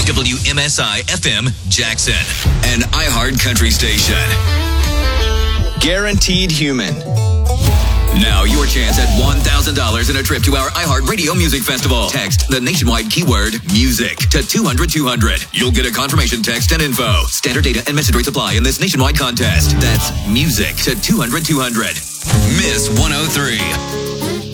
WMSI FM Jackson, an iHeart country station. Guaranteed Human. Now your chance at $1,000 and a trip to our iHeart Radio Music Festival. Text the nationwide keyword music to 200-200. You'll get a confirmation text and info. Standard data and message rates apply in this nationwide contest. That's music to 200-200. Miss 103.